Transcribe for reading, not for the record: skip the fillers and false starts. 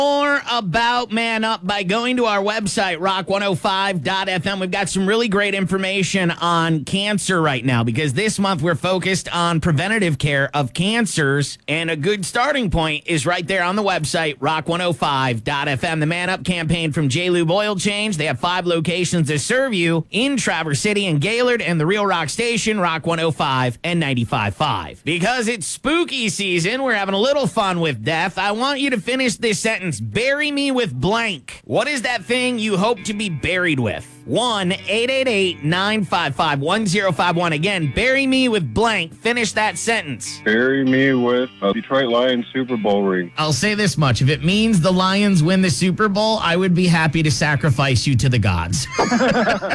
More about Man Up by going to our website, rock105.fm. We've got some really great information on cancer right now because this month we're focused on preventative care of cancers. And a good starting point is right there on the website, rock105.fm. The Man Up campaign from J. Lube Oil Change. They have 5 locations to serve you in Traverse City and Gaylord, and the Real Rock Station, Rock 105 and 95.5. Because it's spooky season, we're having a little fun with death. I want you to finish this sentence. Bury me with blank. What is that thing you hope to be buried with? 1-888-955-1051. Again, bury me with blank. Finish that sentence. Bury me with a Detroit Lions Super Bowl ring. I'll say this much. If it means the Lions win the Super Bowl, I would be happy to sacrifice you to the gods.